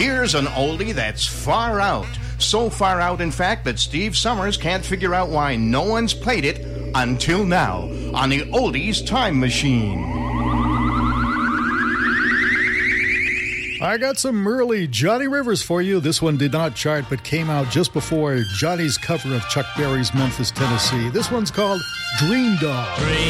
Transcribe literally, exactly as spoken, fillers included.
Here's an oldie that's far out. So far out, in fact, that Steve Summers can't figure out why no one's played it until now on the Oldies Time Machine. I got some early Johnny Rivers for you. This one did not chart, but came out just before Johnny's cover of Chuck Berry's Memphis, Tennessee. This one's called Dream Dog. Dream